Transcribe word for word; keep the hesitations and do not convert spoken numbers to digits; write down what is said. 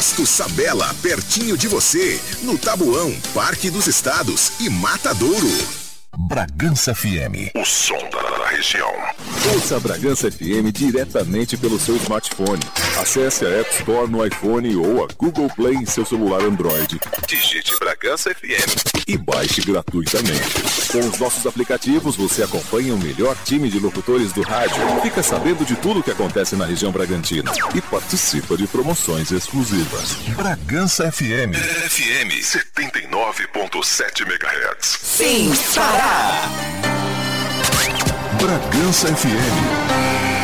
Posto Sabela, pertinho de você, no Tabuão, Parque dos Estados e Matadouro. Bragança F M, o som da região. Ouça a Bragança F M diretamente pelo seu smartphone. Acesse a App Store no iPhone ou a Google Play em seu celular Android. Digite Bragança F M e baixe gratuitamente. Com os nossos aplicativos, você acompanha o melhor time de locutores do rádio, fica sabendo de tudo o que acontece na região Bragantina e participa de promoções exclusivas. Bragança F M. F M setenta e nove ponto sete megahertz. Sim, Pará. Bragança F M.